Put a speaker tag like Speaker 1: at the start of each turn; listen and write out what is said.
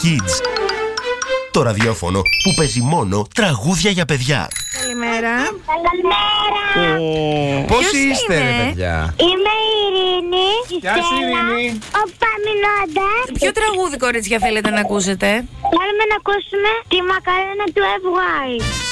Speaker 1: Kids. Το ραδιόφωνο που παίζει μόνο τραγούδια για παιδιά.
Speaker 2: Καλημέρα.
Speaker 3: Καλημέρα.
Speaker 4: Πώς είστε, ρε παιδιά?
Speaker 3: Είμαι η Ειρήνη.
Speaker 4: Γεια σου, Ειρήνη.
Speaker 3: Ο Παμινώντας.
Speaker 2: Ποιο τραγούδι, κορίτσια, θέλετε να ακούσετε?
Speaker 3: Θέλουμε να ακούσουμε τη μακαρένα του FY.